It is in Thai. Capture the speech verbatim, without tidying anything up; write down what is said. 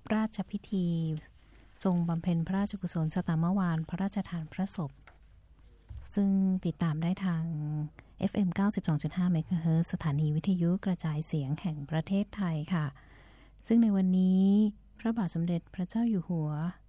ราชพิธีทรงบำเพ็ญพระราชกุศลสตามวาลพระราชทานพระศพซึ่งติดตามได้ทาง เอฟ เอ็ม เก้าสิบสองจุดห้า เมกะเฮิรตซ์สถานีวิทยุกระจายเสียงแห่งประเทศไทยค่ะซึ่งในวันนี้พระบาทสมเด็จพระเจ้าอยู่หัว